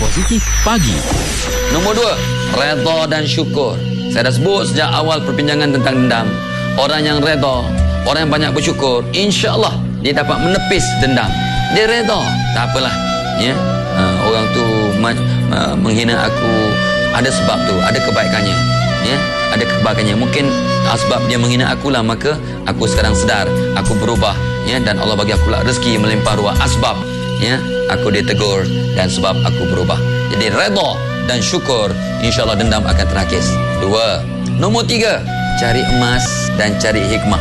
Positif Pagi. Nombor 2, redha dan syukur. Saya dah sebut sejak awal perbincangan tentang dendam. Orang yang redha, orang yang banyak bersyukur, insya-Allah dia dapat menepis dendam. Dia redha, tak apalah, ya. Orang tu menghina aku, ada sebab tu, ada kebaikannya, ya. Ada kebaikannya. Mungkin sebab dia menghina aku lah, maka aku sekarang sedar, aku berubah, ya, dan Allah bagi aku lah rezeki melimpah ruah asbab, ya. Aku ditegur dan sebab aku berubah. Jadi redha dan syukur, insya-Allah dendam akan terhakis. 2. Nombor 3, cari emas dan cari hikmah.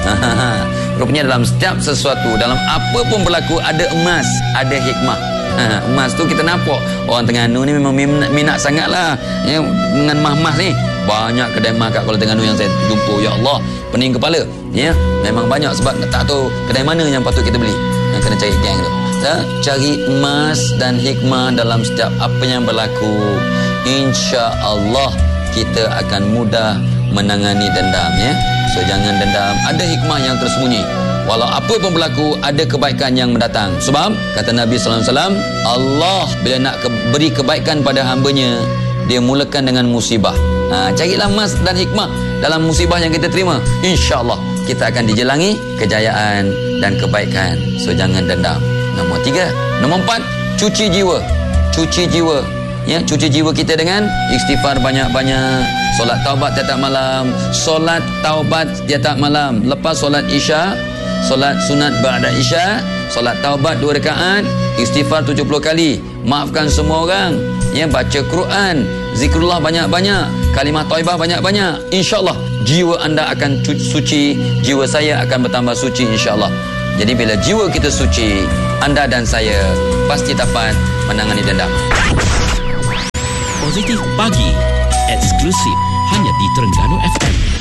Rupanya dalam setiap sesuatu, dalam apa pun berlaku, ada emas, ada hikmah. Emas tu kita nampak orang Terengganu ni memang minat sangat lah, ya, dengan emas-emas ni. Banyak kedai emas kat Kuala Terengganu yang saya jumpa, ya Allah, pening kepala, ya. Memang banyak, sebab tak tahu kedai mana yang patut kita beli. Yang kena cari geng tu. Cari emas dan hikmah dalam setiap apa yang berlaku, insya-Allah kita akan mudah menangani dendam, ya. So jangan dendam, ada hikmah yang tersembunyi. Walau apa pun berlaku, ada kebaikan yang mendatang. Sebab kata Nabi sallallahu alaihi wasallam, Allah bila nak beri kebaikan pada hamba-Nya, dia mulakan dengan musibah. Carilah emas dan hikmah dalam musibah yang kita terima, insya-Allah kita akan dijelangi kejayaan dan kebaikan. So jangan dendam. Nombor 3. Nombor 4, cuci jiwa. Cuci jiwa, ya, cuci jiwa kita dengan istighfar banyak-banyak, solat taubat tiap malam, solat taubat tiap malam. Lepas solat Isya, solat sunat ba'da Isya, solat taubat 2 rakaat, istighfar 70 kali, maafkan semua orang, ya, baca Quran, zikrullah banyak-banyak, kalimah thayyibah banyak-banyak. Insya-Allah jiwa anda akan suci, jiwa saya akan bertambah suci, insya-Allah. Jadi bila jiwa kita suci, anda dan saya pasti dapat menangani dendam. Positif Pagi, eksklusif hanya di Terengganu FM.